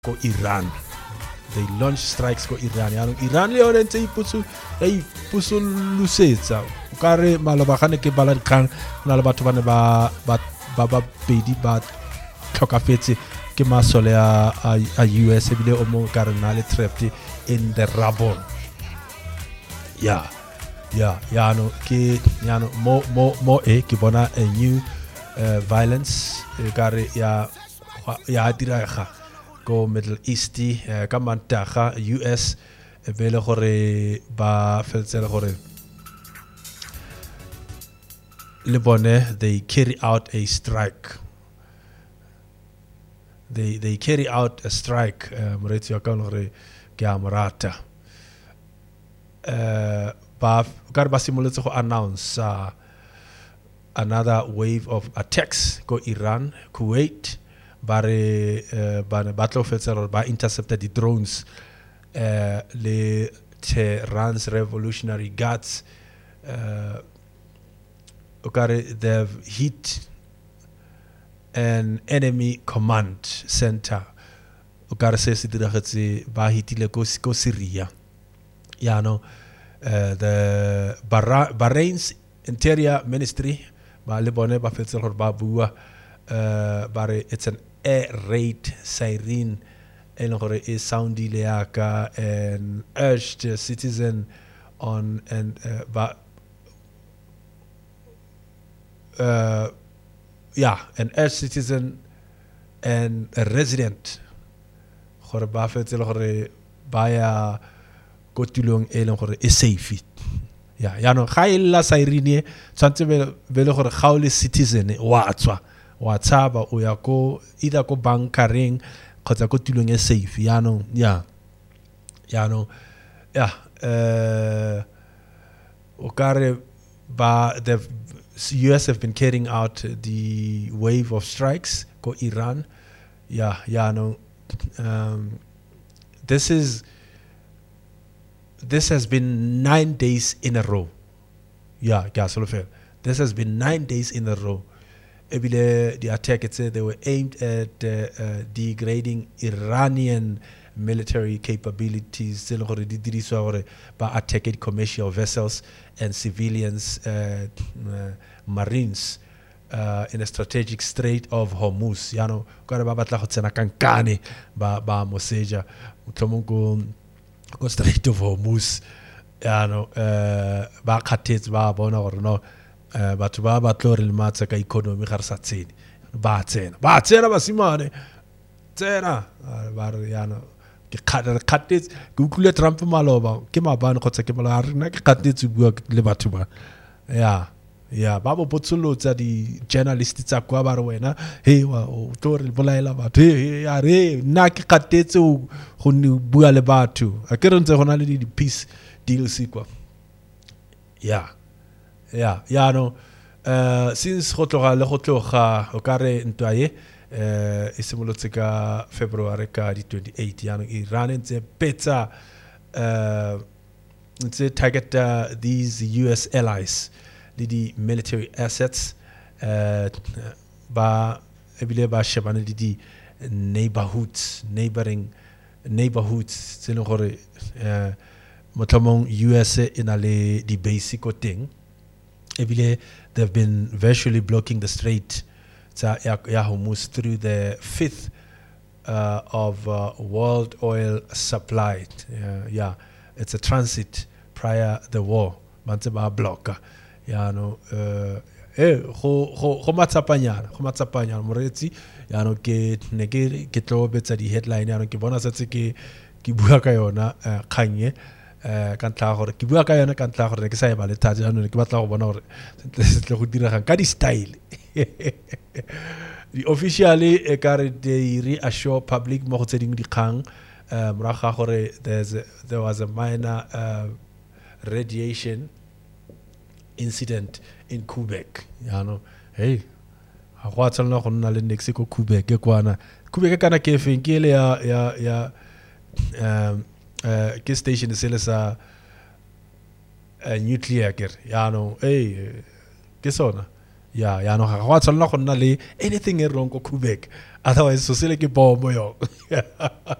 ko Iran. They launched strikes ko Iran. Iran le yone ntse ipusulusetsa kare malobagane ke bala dikgang na le batho bane ba pedi ba tlhokafetse ke masole a US ebile o mo kare na le trapped in the rubble. Mo ke bona a new violence kare ya direga go Middle East ka mantaga US vele gore ba feltsela gore le bone they carry out a strike. They carry out a strike moretsi wa ka gore ke amrata ba simoletse go announce another wave of attacks go Iran, Kuwait bare ba tlo fetsa ba intercepted the drones le Tehran's Revolutionary Guards they've hit an enemy command center se se diragetse ba hitile ko Syria the Bahrain's Interior Ministry ba le bone ba fetsa gore ba bua bare it's an air raid siren and is soundile yaka and urged citizen on and an urged citizen and a resident gore ba fetsele gore ba ya go tulong is safe ga illa siren tsantse vele gore ga o le citizen wa tshaba o ya ko either ko bankareng kgotsa ko tulong e safe the US have been carrying out the wave of strikes ko Iran this has been 9 days in a row this has been 9 days in a row. The attack, they were aimed at degrading Iranian military capabilities, by attacking commercial vessels and civilians, marines, in a strategic Strait of Hormuz. Go Strait of Hormuz. Batho ba batlo re le matsa ka economy ga re sa tsene ba tsena basimane tsena ba re ke khatetse ke utlwile Trump maloba ke mabane khotsa ke mala rena ke khatetse bua le batho ba ba bo botsolotsa di journalists tsa kwa ba re wena wa o tlo re bolaela batho nna ke khatetse go bua le batho a ke re ntse gona le di peace deals kwa since go tloga o ka re ntwa e simolotse ka February ka di 28 Iran ntse petsa ntse target these US allies le di military assets ba ebile ba shebana le di neighboring neighborhoods tsene gore motlhomong US ina le di basic thing they've been virtually blocking the Strait Hormuz through the fifth of world oil supply. It's a transit prior the war. Bantse ba blocka. Go matsapanyana moretsi ke tlo betsa di headline ke bona setse ke bua ka yona kganye ka ntla gore ke bua ka yona ka ntla gore ke sa e ba le thata ke batla go bona gore tle go diragang ka di style the officially they reassure public mo go tseding dikgang moraga gore there was a minor radiation incident in Quebec ga go tshwana go nna le next ko Quebec kana ke feng ke le ya ke station se le sa nuclear ke ke sona ya no ga go tshwanela go nna le anything e wrong ko Quebec otherwise so sele ke bombo yo